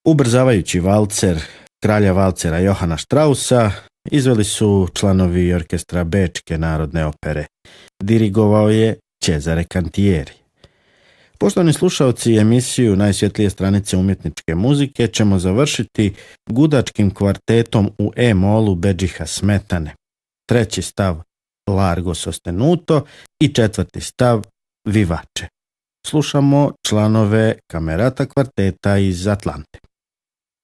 Ubrzavajući valcer kralja valcera Johana Straussa izveli su članovi orkestra Bečke narodne opere. Dirigovao je Cesare Cantieri. Poštovani slušalci, emisiju Najsvjetlije stranice umjetničke muzike ćemo završiti gudačkim kvartetom u E-molu Bedžiha Smetane. 3. stav Largo sostenuto i 4. stav Vivace. Slušamo članove Kamerata kvarteta iz Atlante.